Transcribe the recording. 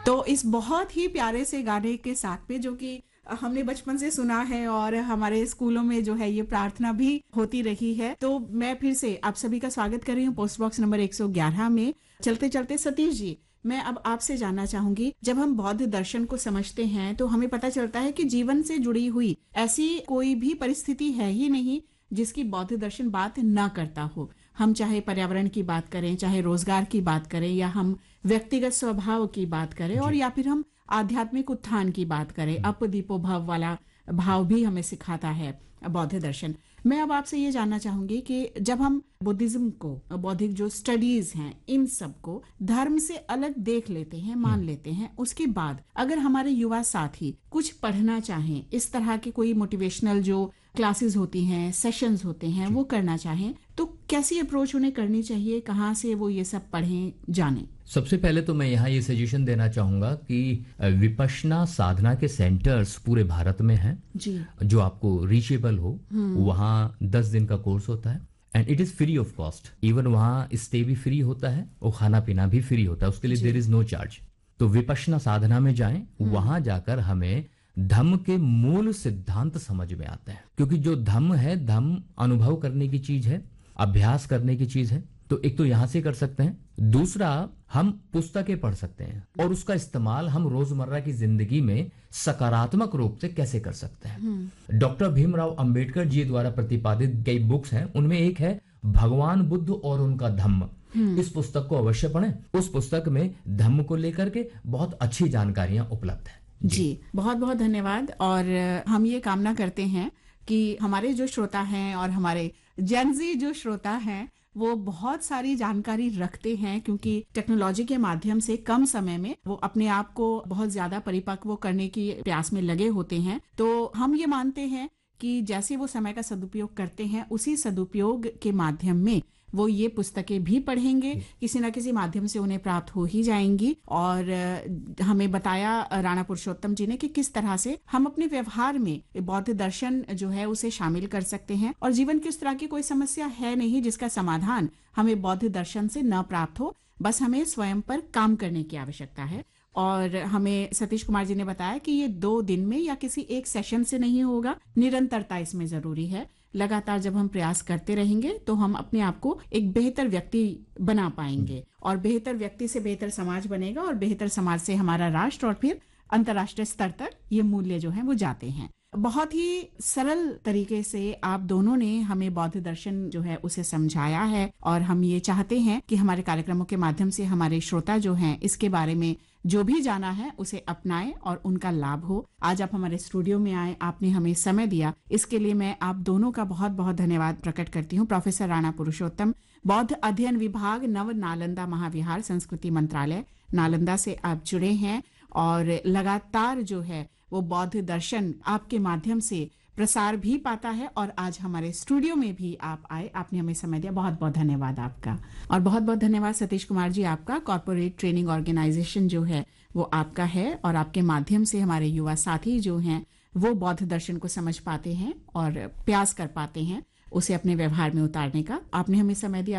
तो इस बहुत ही प्यारे से गाने के साथ में, जो कि हमने बचपन से सुना है और हमारे स्कूलों में जो है ये प्रार्थना भी होती रही है, तो मैं फिर से आप सभी का स्वागत कर रही हूँ पोस्ट बॉक्स नंबर 111 में। चलते चलते सतीश जी, मैं अब आपसे जानना चाहूंगी, जब हम बौद्ध दर्शन को समझते हैं तो हमें पता चलता है कि जीवन से जुड़ी हुई ऐसी कोई भी परिस्थिति है ही नहीं जिसकी बौद्ध दर्शन बात ना करता हो। हम चाहे पर्यावरण की बात करें, चाहे रोजगार की बात करें, या हम व्यक्तिगत स्वभाव की बात करें, और या फिर हम आध्यात्मिक उत्थान की बात करें, अप दीपो भव वाला भाव भी हमें सिखाता है बौद्ध दर्शन। मैं अब आपसे ये जानना चाहूंगी कि जब हम बुद्धिज्म को, बौद्धिक जो स्टडीज हैं, इन सब को धर्म से अलग देख लेते हैं, मान लेते हैं, उसके बाद अगर हमारे युवा साथी कुछ पढ़ना चाहें, इस तरह की कोई मोटिवेशनल जो क्लासेस होती हैं, सेशंस होते हैं, वो करना चाहें, तो कैसी अप्रोच उन्हें करनी चाहिए? कहाँ से वो ये सब पढ़ें, जानें? सबसे पहले तो मैं यहाँ ये सजेशन देना चाहूंगा कि विपश्यना साधना के सेंटर्स पूरे भारत में हैं जी, जो आपको रीचेबल हो। वहाँ 10 दिन का कोर्स होता है and it is free of cost. Even वहाँ स्टे भी फ्री होता है और खाना पीना भी फ्री होता है, उसके लिए देयर इज नो चार्ज। तो विपश्यना साधना में जाएं, वहां जाकर हमें धम्म के मूल सिद्धांत समझ में आते हैं, क्योंकि जो धम्म है, धम्म अनुभव करने की चीज है, अभ्यास करने की चीज है। तो एक तो यहां से कर सकते हैं, दूसरा हम पुस्तकें पढ़ सकते हैं और उसका इस्तेमाल हम रोजमर्रा की जिंदगी में सकारात्मक रूप से कैसे कर सकते हैं। डॉक्टर भीमराव अंबेडकर जी द्वारा प्रतिपादित कई बुक्स हैं, उनमें एक है भगवान बुद्ध और उनका धम्म। इस पुस्तक को अवश्य पढ़ें। उस पुस्तक में धम्म को लेकर के बहुत अच्छी जानकारियां उपलब्ध है। जी, बहुत बहुत धन्यवाद। और हम ये कामना करते हैं कि हमारे जो श्रोता हैं और हमारे जेनजी जो श्रोता हैं वो बहुत सारी जानकारी रखते हैं, क्योंकि टेक्नोलॉजी के माध्यम से कम समय में वो अपने आप को बहुत ज्यादा परिपक्व करने की प्रयास में लगे होते हैं। तो हम ये मानते हैं कि जैसे वो समय का सदुपयोग करते हैं, उसी सदुपयोग के माध्यम में वो ये पुस्तकें भी पढ़ेंगे, किसी न किसी माध्यम से उन्हें प्राप्त हो ही जाएंगी। और हमें बताया राणा पुरुषोत्तम जी ने कि किस तरह से हम अपने व्यवहार में बौद्ध दर्शन जो है उसे शामिल कर सकते हैं, और जीवन की उस तरह की कोई समस्या है नहीं जिसका समाधान हमें बौद्ध दर्शन से न प्राप्त हो। बस हमें स्वयं पर काम करने की आवश्यकता है। और हमें सतीश कुमार जी ने बताया कि ये 2 दिन में या किसी एक सेशन से नहीं होगा, निरंतरता इसमें जरूरी है। लगातार जब हम प्रयास करते रहेंगे तो हम अपने आप को एक बेहतर व्यक्ति बना पाएंगे, और बेहतर व्यक्ति से बेहतर समाज बनेगा, और बेहतर समाज से हमारा राष्ट्र और फिर अंतर्राष्ट्रीय स्तर तक ये मूल्य जो हैं वो जाते हैं। बहुत ही सरल तरीके से आप दोनों ने हमें बौद्ध दर्शन जो है उसे समझाया है, और हम ये चाहते हैं कि हमारे कार्यक्रमों के माध्यम से हमारे श्रोता जो हैं इसके बारे में जो भी जाना है उसे अपनाएं और उनका लाभ हो। आज आप हमारे स्टूडियो में आए, आपने हमें समय दिया, इसके लिए मैं आप दोनों का बहुत बहुत धन्यवाद प्रकट करती हूँ। प्रोफेसर राणा पुरुषोत्तम, बौद्ध अध्ययन विभाग, नव नालंदा महाविहार, संस्कृति मंत्रालय, नालंदा से आप जुड़े हैं, और लगातार जो है वो बौद्ध दर्शन आपके माध्यम से प्रसार भी पाता है, और आज हमारे स्टूडियो में भी आप आए, आपने हमें समय दिया, बहुत बहुत धन्यवाद आपका। और बहुत बहुत धन्यवाद सतीश कुमार जी आपका। कॉर्पोरेट ट्रेनिंग ऑर्गेनाइजेशन जो है वो आपका है, और आपके माध्यम से हमारे युवा साथी जो हैं वो बौद्ध दर्शन को समझ पाते हैं और प्रयास कर पाते हैं उसे अपने व्यवहार में उतारने का। आपने हमें समय दिया।